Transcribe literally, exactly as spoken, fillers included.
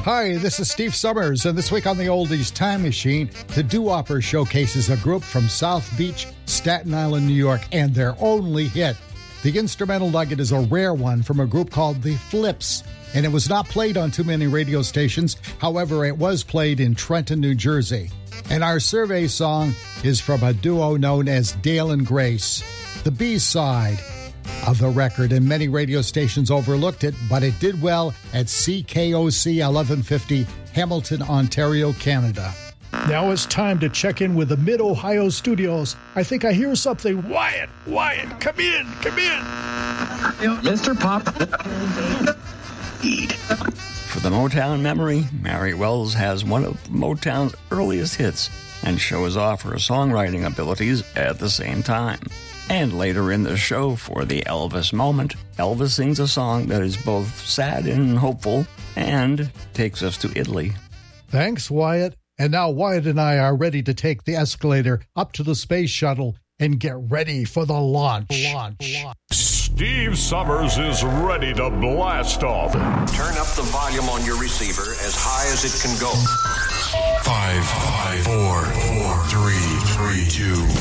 Hi, this is Steve Summers, and this week on the Oldies Time Machine, the Doo-Wopper showcases a group from South Beach, Staten Island, New York, and their only hit. The instrumental nugget is a rare one from a group called The Flips, and it was not played on too many radio stations. However, it was played in Trenton, New Jersey. And our survey song is from a duo known as Dale and Grace, the B-side of the record, and many radio stations overlooked it, but it did well at C K O C eleven fifty, Hamilton, Ontario, Canada. Now it's time to check in with the Mid-Ohio studios. I think I hear something. Wyatt, Wyatt, come in, come in. Mister Pop. For the Motown memory, Mary Wells has one of Motown's earliest hits and shows off her songwriting abilities at the same time. And later in the show, for the Elvis moment, Elvis sings a song that is both sad and hopeful and takes us to Italy. Thanks, Wyatt. And now Wyatt and I are ready to take the escalator up to the space shuttle and get ready for the launch. Launch. Steve Summers is ready to blast off. Turn up the volume on your receiver as high as it can go. Five, five, four, four, three, three, two,